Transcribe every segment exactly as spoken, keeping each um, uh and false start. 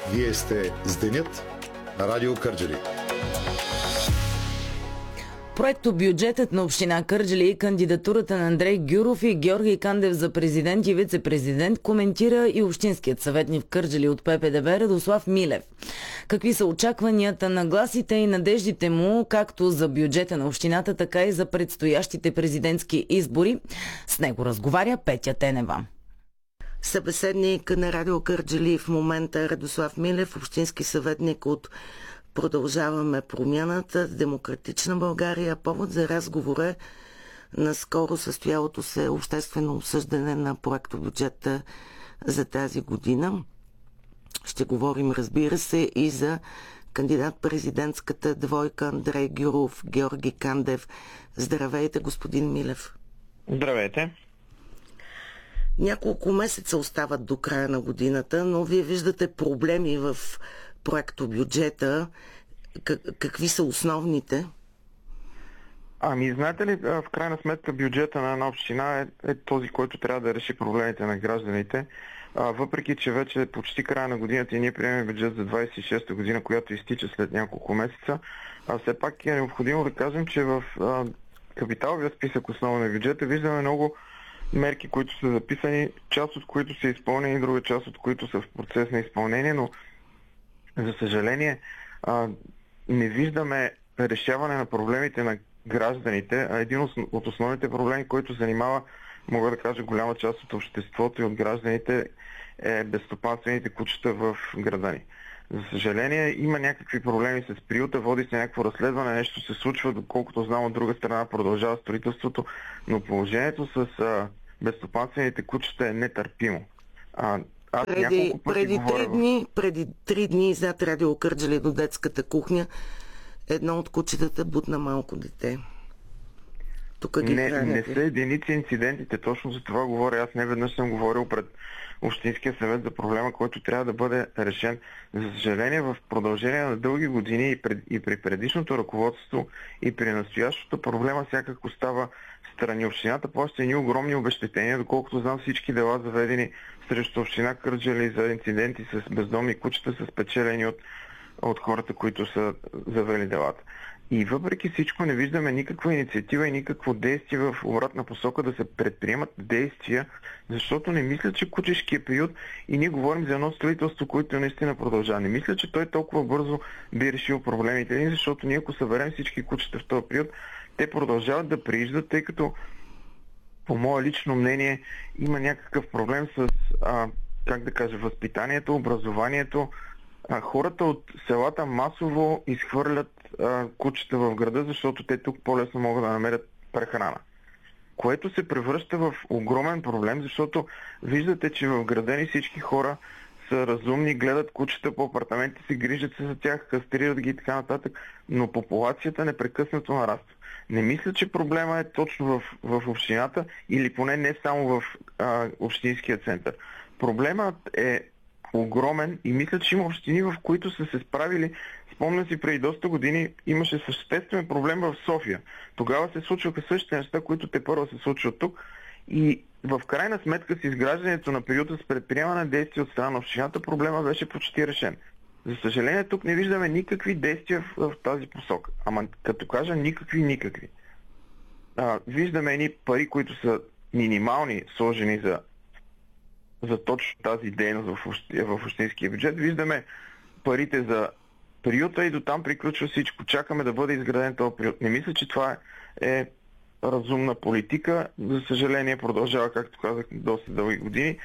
Вие сте с Денят на Радио Кърджали. Проекто бюджетът на община Кърджали и кандидатурата на Андрей Гюров и Георги Кандев за президент и вице-президент коментира и общинският съветник в Кърджали от Пе Пе Де Бе Радослав Милев. Какви са очакванията, нагласите и надеждите му, както за бюджета на общината, така и за предстоящите президентски избори? С него разговаря Петя Тенева. Събеседник на Радио Кърджали в момента Радослав Милев, общински съветник от Продължаваме промяната, Демократична България. Повод за разговора на скоро състоялото се обществено обсъждане на проектобюджета за тази година. Ще говорим, разбира се, и за кандидат-президентската двойка Андрей Гюров, Георги Кандев. Здравейте, господин Милев. Здравейте. Няколко месеца остават до края на годината, но вие виждате проблеми в проектобюджета. Какви са основните? Ами, знаете ли, в крайна сметка бюджета на една община е, е този, който трябва да реши проблемите на гражданите. А, въпреки, че вече е почти края на годината и ние приемем бюджет за двадесет и шеста година, която изтича след няколко месеца, а все пак е необходимо да кажем, че в а, капиталовия списък основа на бюджета виждаме много мерки, които са записани, част от които са изпълнени, друга част от които са в процес на изпълнение, но за съжаление а, не виждаме решаване на проблемите на гражданите, а един от основните проблеми, който занимава, мога да кажа, голяма част от обществото и от гражданите, е безстопанствените кучета в града ни. За съжаление има някакви проблеми с приюта, води се някакво разследване, нещо се случва, доколкото знам, от друга страна продължава строителството, но положението с а, безстопанствените кучета е нетърпимо. А, аз преди преди говоря... три дни, преди три дни зад Радио Кърджали до детската кухня едно от кучетата бутна малко дете. Тук ги не, храняте. не са единици инцидентите, точно за това говоря. Аз не веднъж съм говорил пред Общинския съвет за проблема, който трябва да бъде решен. За съжаление, в продължение на дълги години и, пред, и при предишното ръководство, и при настоящото проблема сякак остава страни. Общината плаща едни огромни обезщетения, доколкото знам, всички дела заведени срещу община Кърджали за инциденти с бездомни кучета са спечелени от, от хората, които са завели делата. И въпреки всичко не виждаме никаква инициатива и никакво действие в обратна посока да се предприемат действия, защото не мисля, че кучешкият период, и ние говорим за едно строителство, което наистина продължава. Не мисля, че той толкова бързо би решил проблемите ни, защото ние ако съберем всички кучета в този период, те продължават да прииждат, тъй като по мое лично мнение има някакъв проблем с, а, как да кажа, възпитанието, образованието. А, хората от селата масово изхвърлят а, кучета в града, защото те тук по-лесно могат да намерят прехрана. Което се превръща в огромен проблем, защото виждате, че в града ни всички хора са разумни, гледат кучета по апартаменти, се грижат се за тях, кастрират ги и така нататък, но популацията непрекъснато нараства. Не мисля, че проблема е точно в, в общината или поне не само в а, общинския център. Проблемът е огромен и мисля, че има общини, в които са се справили. Спомням си, преди доста години имаше съществен проблем в София. Тогава се случваха същите неща, които те първо се случват тук. И в крайна сметка с изграждането на периода с предприемане действия от страна на общината, проблема беше почти решен. За съжаление, тук не виждаме никакви действия в, в тази посока. Ама като кажа никакви, никакви. А, виждаме едни пари, които са минимални, сложени за, за точно тази дейност в, общи, в общинския бюджет. Виждаме парите за приюта и до там приключва всичко. Чакаме да бъде изграден този приют. Не мисля, че това е, е разумна политика. За съжаление продължава, както казах, доста дълги години.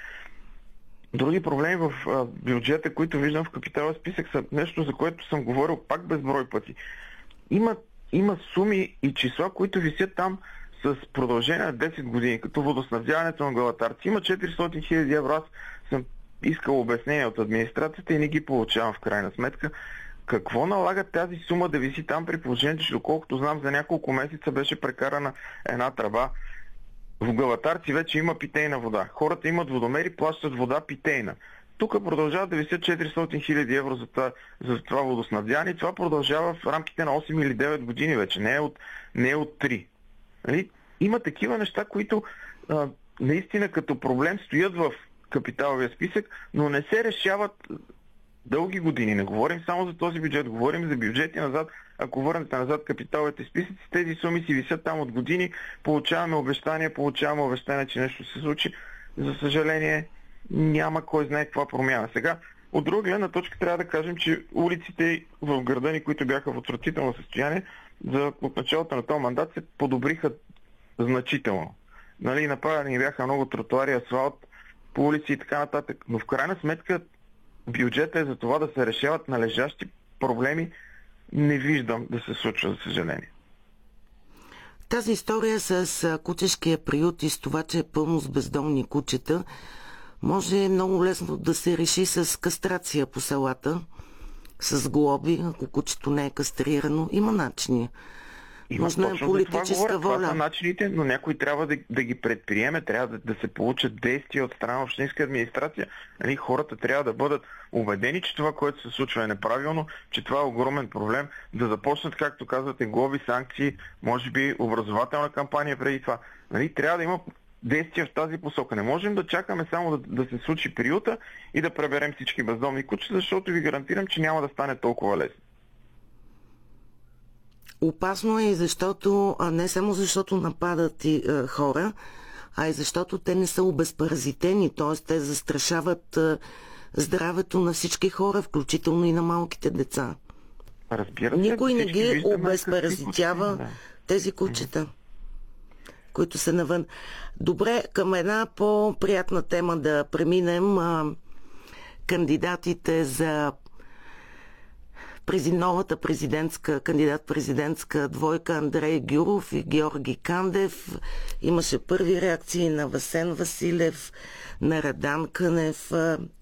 Други проблеми в а, бюджета, които виждам в капиталния списък, са нещо, за което съм говорил пак безброй пъти. Има, има суми и числа, които висят там с продължение на десет години, като водоснабдяването на Галатарци. Има четиристотин хиляди евро. Аз съм искал обяснение от администрацията и не ги получавам в крайна сметка. Какво налага тази сума да виси там при положението, че доколкото знам за няколко месеца беше прекарана една тръба? В Галатарци вече има питейна вода. Хората имат водомери, плащат вода питейна. Тук продължава да висят четиристотин хиляди евро за това, за това водоснабдяване и това продължава в рамките на осем или девет години вече, не е от, не е от три. Нали? Има такива неща, които а, наистина като проблем стоят в капиталовия списък, но не се решават дълги години. Не говорим само за този бюджет, говорим за бюджети назад. Ако върнете назад капиталовите списъци, тези суми си висят там от години, получаваме обещания, получаваме обещания, че нещо се случи. За съжаление, няма кой знае каква промяна. Сега, от друга гледна точка трябва да кажем, че улиците в града ни, които бяха в отвратително състояние, за, от началото на този мандат се подобриха значително. Нали, направени бяха много тротуари, асфалт по улици и така нататък. Но в крайна сметка бюджета е за това да се решават належащи проблеми. Не виждам да се случва, за съжаление. Тази история с кучешкия приют и с това, че е пълно с бездомни кучета, може много лесно да се реши с кастрация по селата, с глоби, ако кучето не е кастрирано. Има начини. Има, Нужна е политическа това воля. Това са начините, но някой трябва да, да ги предприеме, трябва да, да се получат действия от страна на общинска администрация. Нали, хората трябва да бъдат убедени, че това, което се случва е неправилно, че това е огромен проблем, да започнат, както казвате, глоби, санкции, може би образователна кампания преди това. Нали, трябва да има действия в тази посока. Не можем да чакаме само да, да се случи приюта и да преберем всички бездомни кучета, защото ви гарантирам, че няма да стане толкова лесно. Опасно е и защото, а не само защото нападат и а, хора, а и защото те не са обезпаразитени, т.е. те застрашават а, здравето на всички хора, включително и на малките деца. Разбира се, никой не ги виждаме обезпаразитява да. тези кучета, които са навън. Добре, към една по-приятна тема да преминем. А, кандидатите за през новата президентска, кандидат-президентска двойка Андрей Гюров и Георги Кандев. Имаше първи реакции на Асен Василев, на Радан Кънев.